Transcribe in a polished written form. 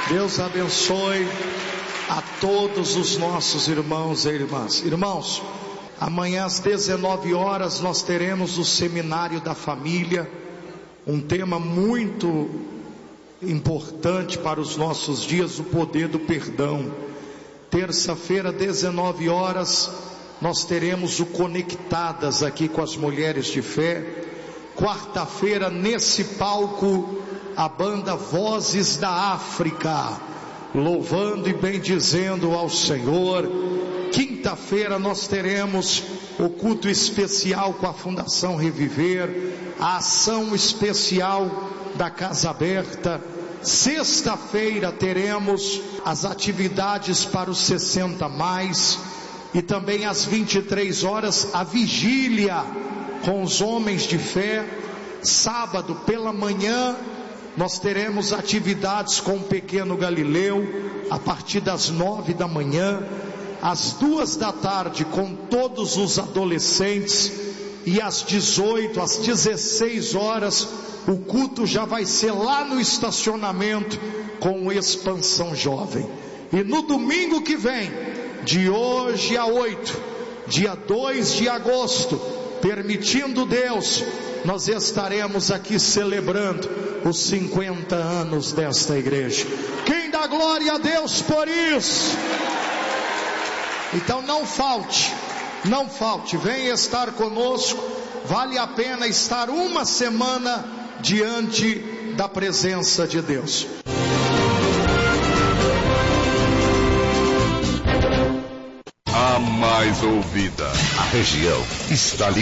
Deus abençoe a todos os nossos irmãos e irmãs. Irmãos, amanhã às 19 horas nós teremos o Seminário da Família, um tema muito importante para os nossos dias, o poder do perdão. Terça-feira, 19 horas, nós teremos o Conectadas aqui com as mulheres de fé. Quarta-feira, nesse palco, a banda Vozes da África, louvando e bendizendo ao Senhor. Quinta-feira nós teremos o culto especial com a Fundação Reviver, a ação especial da Casa Aberta. Sexta-feira teremos as atividades para os 60+, e também às 23 horas a vigília com os homens de fé. Sábado pela manhã nós teremos atividades com o pequeno Galileu, a partir das 9 da manhã, às 2 da tarde com todos os adolescentes, e às 18, às 16 horas, o culto já vai ser lá no estacionamento com Expansão Jovem. E no domingo que vem, de hoje a 8, dia 2 de agosto, permitindo Deus, nós estaremos aqui celebrando os 50 anos desta igreja. Quem dá glória a Deus por isso? Então não falte, venha estar conosco. Vale a pena estar uma semana diante da presença de Deus. A mais ouvida, a região está